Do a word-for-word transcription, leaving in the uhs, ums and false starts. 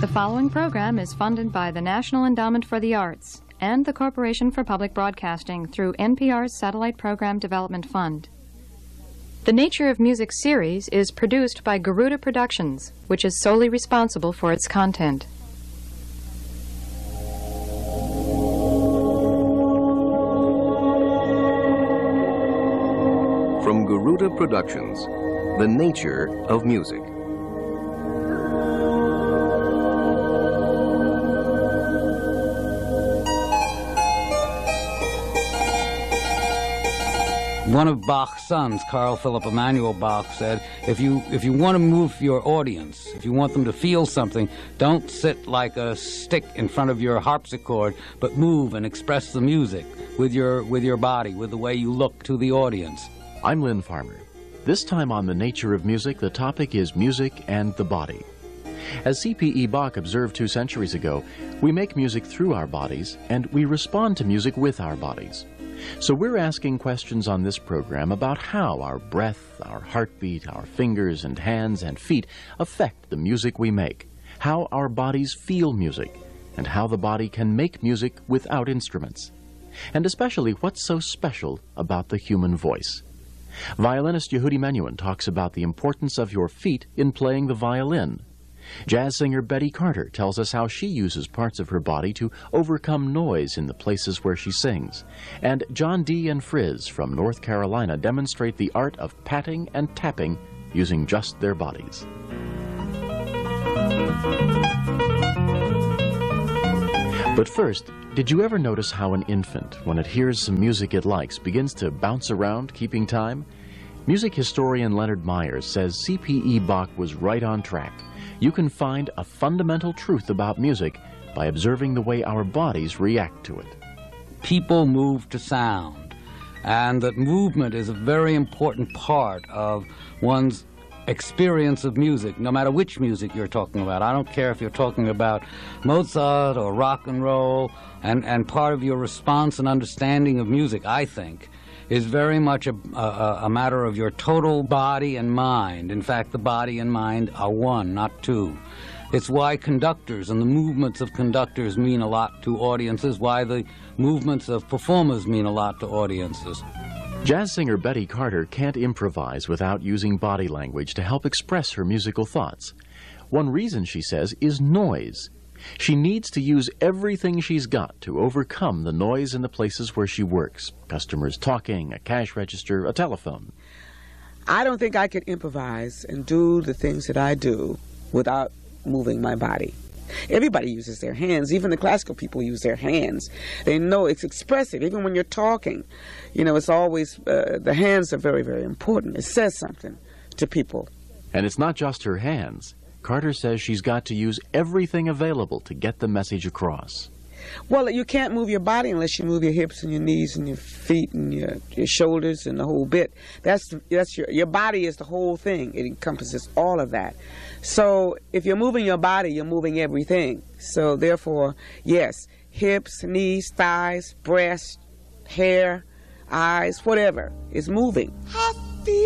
The following program is funded by the National Endowment for the Arts and the Corporation for Public Broadcasting through N P R's Satellite Program Development Fund. The Nature of Music series is produced by Garuda Productions, which is solely responsible for its content. From Garuda Productions, The Nature of Music. One of Bach's sons, Carl Philipp Emanuel Bach, said, if you, if you want to move your audience, if you want them to feel something, don't sit like a stick in front of your harpsichord, but move and express the music with your, with your body, with the way you look to the audience. I'm Lynn Farmer. This time on The Nature of Music, the topic is music and the body. As C P E Bach observed two centuries ago, we make music through our bodies, and we respond to music with our bodies. So we're asking questions on this program about how our breath, our heartbeat, our fingers and hands and feet affect the music we make, how our bodies feel music, and how the body can make music without instruments, and especially what's so special about the human voice. Violinist Yehudi Menuhin talks about the importance of your feet in playing the violin. Jazz singer Betty Carter tells us how she uses parts of her body to overcome noise in the places where she sings. And John Dee and Frizz from North Carolina demonstrate the art of patting and tapping using just their bodies. But first, did you ever notice how an infant, when it hears some music it likes, begins to bounce around, keeping time? Music historian Leonard Myers says C P E Bach was right on track. You can find a fundamental truth about music by observing the way our bodies react to it. People move to sound, and that movement is a very important part of one's experience of music, no matter which music you're talking about. I don't care if you're talking about Mozart or rock and roll, and, and part of your response and understanding of music, I think, is very much a, a, a matter of your total body and mind. In fact, the body and mind are one, not two. It's why conductors and the movements of conductors mean a lot to audiences, why the movements of performers mean a lot to audiences. Jazz singer Betty Carter can't improvise without using body language to help express her musical thoughts. One reason, she says, is noise. She needs to use everything she's got to overcome the noise in the places where she works. Customers talking, a cash register, a telephone. I don't think I could improvise and do the things that I do without moving my body. Everybody uses their hands. Even the classical people use their hands. They know it's expressive. Even when you're talking, you know, it's always, uh, the hands are very, very important. It says something to people. And it's not just her hands. Carter says she's got to use everything available to get the message across. Well, you can't move your body unless you move your hips and your knees and your feet and your, your shoulders and the whole bit. That's that's your your body is the whole thing. It encompasses all of that. So if you're moving your body, you're moving everything. So therefore, yes, hips, knees, thighs, breast, hair, eyes, whatever is moving.